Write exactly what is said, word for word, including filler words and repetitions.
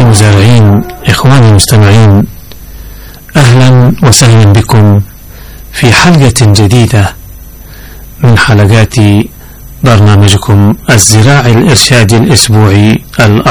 المزارعين، إخواني المستمعين، أهلا وسهلا بكم في حلقة جديدة من حلقات برنامجكم الزراعي الإرشادي الأسبوعي الأرض.